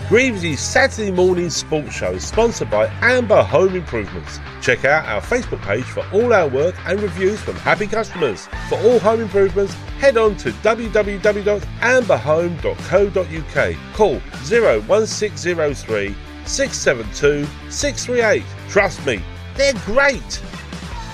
Greaves' Saturday morning sports show is sponsored by Amber Home Improvements. Check out our Facebook page for all our work and reviews from happy customers. For all home improvements, head on to www.amberhome.co.uk. Call 01603 672 638. Trust me, they're great.